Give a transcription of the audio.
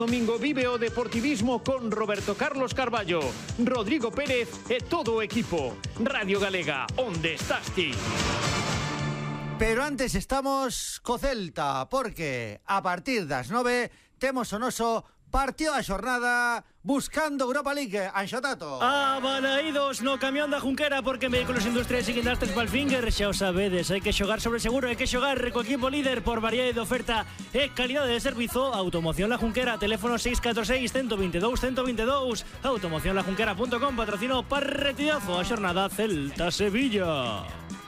Domingo vive o deportivismo con Roberto Carlos Carballo, Rodrigo Pérez e todo o equipo. Radio Galega, onde estás ti? Pero antes estamos co Celta, porque a partir das 9 temos o noso partido da xornada buscando Europa League. Anxo Tato. Abalaídos no camión da Junquera, porque en Vehículos Industriales siguen das tres Palfinger. Xa o sabedes, hai que xogar sobre seguro, hai que xogar co equipo líder por variedade de oferta e calidade de servizo. Automoción La Junquera, teléfono 646 122 122. automocionlajunquera.com, patrocino partidazo a xornada Celta-Sevilla.